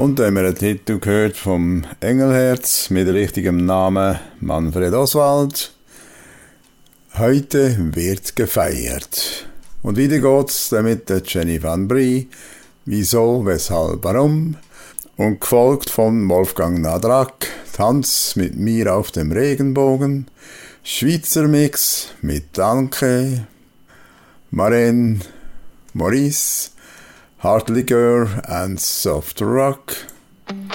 Und da haben wir einen Titel gehört vom Engelherz mit richtigem Namen Manfred Oswald. Heute wird gefeiert. Und wieder geht's dann mit der Jenny van Brie. Wieso, weshalb, warum? Und gefolgt von Wolfgang Nadrak. Tanz mit mir auf dem Regenbogen. Schweizer Mix mit Danke. Maren, Maurice, Hard Liquor and Soft Rock.